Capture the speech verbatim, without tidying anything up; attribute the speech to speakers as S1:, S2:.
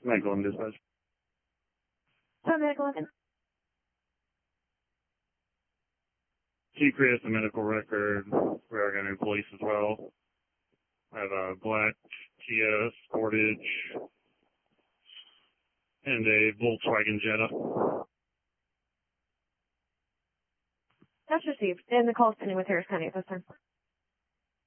S1: Medical and dispatch.
S2: What medical and
S1: She creates a medical record. We are going to police as well. I have a black Kia Sportage and a Volkswagen Jetta.
S2: That's received. And the call is pending with Harris County at this time.